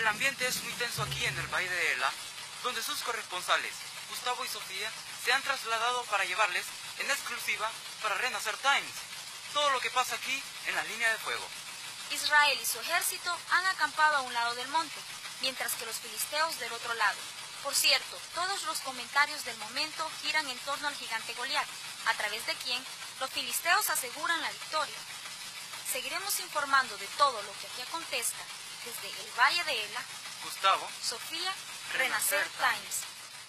ambiente es muy tenso aquí en el Valle de Ela, donde sus corresponsales, Gustavo y Sofía, se han trasladado para llevarles, en exclusiva, para Renacer Times, todo lo que pasa aquí en la línea de fuego. Israel y su ejército han acampado a un lado del monte, mientras que los filisteos del otro lado. Por cierto, todos los comentarios del momento giran en torno al gigante Goliat, a través de quien los filisteos aseguran la victoria. Seguiremos informando de todo lo que aquí acontezca desde el Valle de Ela. Gustavo, Sofía, Renacer Times.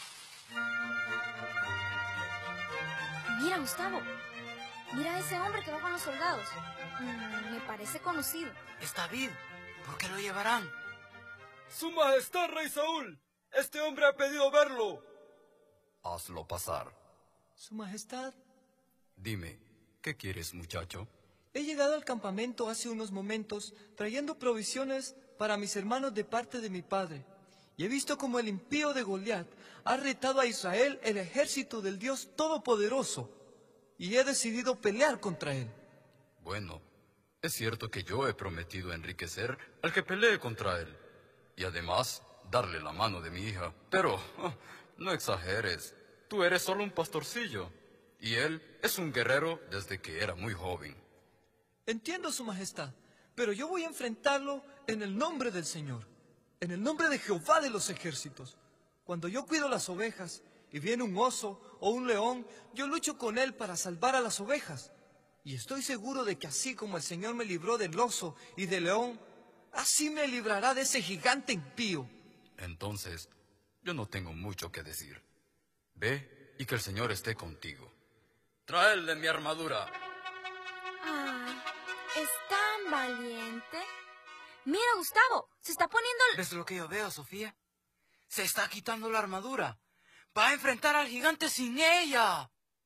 Mira, Gustavo. Mira a ese hombre que va con los soldados. Me parece conocido. es David. ¿Por qué lo llevarán? ¡Su Majestad, Rey Saúl! ¡Este hombre ha pedido verlo! Hazlo pasar. Su Majestad, Dime, ¿qué quieres, muchacho? he llegado al campamento hace unos momentos trayendo provisiones para mis hermanos de parte de mi padre. Y he visto como el impío de Goliat ha retado a Israel, el ejército del Dios Todopoderoso. Y he decidido pelear contra él. Bueno, es cierto que yo he prometido enriquecer al que pelee contra él. Y además, darle la mano de mi hija. Pero, no exageres. Tú eres solo un pastorcillo. Y él es un guerrero desde que era muy joven. Entiendo, Su Majestad, pero yo voy a enfrentarlo en el nombre del Señor, en el nombre de Jehová de los ejércitos. Cuando yo cuido las ovejas y viene un oso o un león, yo lucho con él para salvar a las ovejas. Y estoy seguro de que así como el Señor me libró del oso y del león, así me librará de ese gigante impío. Entonces, yo no tengo mucho que decir. Ve y que el Señor esté contigo. Traedle mi armadura. Ay, es tan valiente. Mira, Gustavo, se está poniendo... ¿Ves lo que yo veo, Sofía? Se está quitando la armadura. Va a enfrentar al gigante sin ella.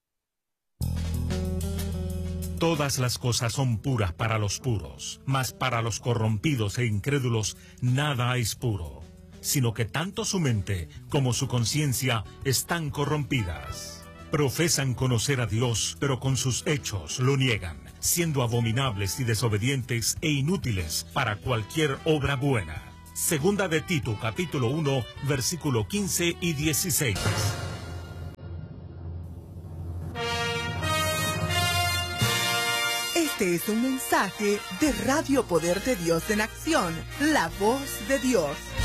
Todas las cosas son puras para los puros, mas para los corrompidos e incrédulos nada es puro, sino que tanto su mente como su conciencia están corrompidas. Profesan conocer a Dios, pero con sus hechos lo niegan, siendo abominables y desobedientes e inútiles para cualquier obra buena. Segunda de Tito, capítulo 1, versículo 15 y 16. Este es un mensaje de Radio Poder de Dios en Acción, la voz de Dios.